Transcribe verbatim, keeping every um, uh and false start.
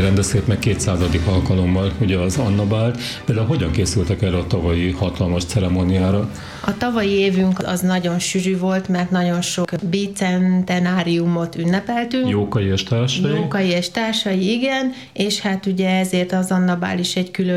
rendezték meg kétszázadik alkalommal ugye az Annabált. Például hogyan készültek erre a tavalyi hatalmas ceremóniára? A tavalyi évünk az nagyon sűrű volt, mert nagyon sok bicentenáriumot ünnepeltünk. Jókai és társai. Jókai és társai, igen, és hát ugye ezért az Annabál is egy külön